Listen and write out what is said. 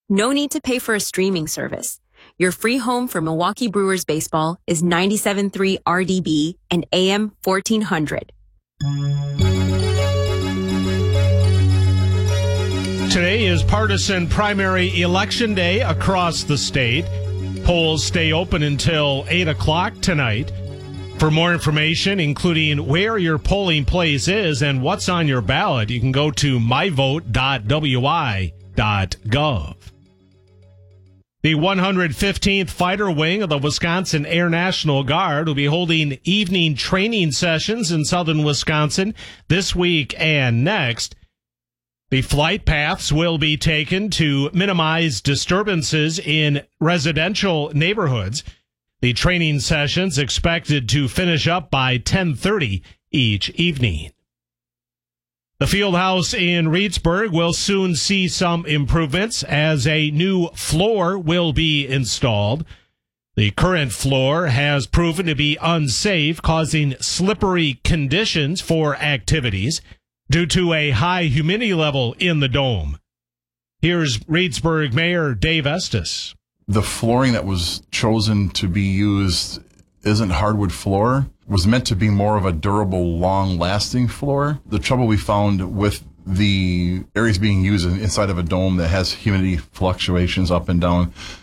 No need to pay for a streaming service. Your free home for Milwaukee Brewers baseball is 97.3 RDB and AM 1400. Today is partisan primary election day across the state. Polls stay open until 8 o'clock tonight. For more information, including where your polling place is and what's on your ballot, you can go to myvote.wi.gov. The 115th Fighter Wing of the Wisconsin Air National Guard will be holding evening training sessions in southern Wisconsin this week and next. The flight paths will be taken to minimize disturbances in residential neighborhoods. The training sessions expected to finish up by 10:30 each evening. The Fieldhouse in Reedsburg will soon see some improvements as a new floor will be installed. The current floor has proven to be unsafe, causing slippery conditions for activities due to a high humidity level in the dome. Here's Reedsburg Mayor Dave Estes. The flooring that was chosen to be used isn't hardwood floor. It was meant to be more of a durable, long-lasting floor. The trouble we found with the areas being used inside of a dome that has humidity fluctuations up and down,